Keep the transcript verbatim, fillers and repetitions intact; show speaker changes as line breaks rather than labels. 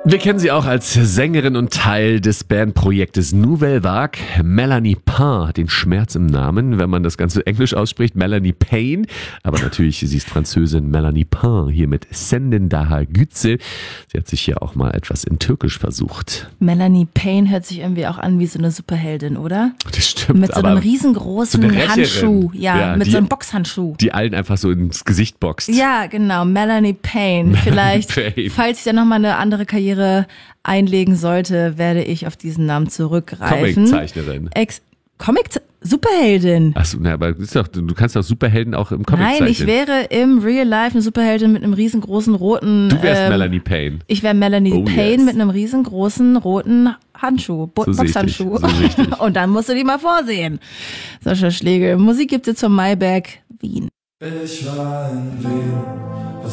Wir kennen sie auch als Sängerin und Teil des Bandprojektes Nouvelle Vague. Melanie Pain hat den Schmerz im Namen, wenn man das Ganze englisch ausspricht. Melanie Pain, aber natürlich, sie ist Französin. Melanie Pain hier mit Senden Daha Gütze. Sie hat sich hier auch mal etwas in Türkisch versucht.
Melanie Pain hört sich irgendwie auch an wie so eine Superheldin, oder?
Das stimmt.
Mit so einem riesengroßen
so eine
Handschuh. Ja,
ja
mit
die,
so einem Boxhandschuh.
Die allen einfach so ins Gesicht boxt.
Ja, genau. Melanie Pain.
Melanie
Vielleicht,
Pain.
falls ich dann nochmal eine andere Karriere einlegen sollte, werde ich auf diesen Namen zurückgreifen.
Comiczeichnerin.
Ex Comic Superheldin.
Achso, na, aber ist doch, du kannst doch Superhelden auch im Comic
Nein,
zeichnen.
ich wäre im Real Life eine Superheldin mit einem riesengroßen roten...
Du wärst
ähm,
Melanie Pain.
Ich wäre Melanie
Oh,
Pain
yes.
mit einem riesengroßen roten Handschuh, Bo
So
Boxhandschuh.
sehe ich dich, so
Und dann musst du die mal vorsehen. Sascha Schlegel. Musik gibt's jetzt von Maybach Wien.
Ich war in Wien.